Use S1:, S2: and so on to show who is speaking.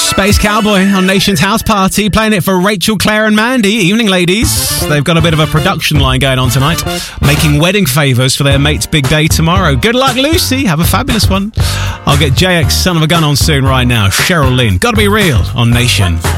S1: Space Cowboy on Nation's House Party, playing it for Rachel, Claire and Mandy. Evening, ladies. They've got a bit of a production line going on tonight, making wedding favours for their mate's big day tomorrow. Good luck, Lucy. Have a fabulous one. I'll get JX Son of a Gun on soon right now. Cheryl Lynn. Gotta Be Real on Nation.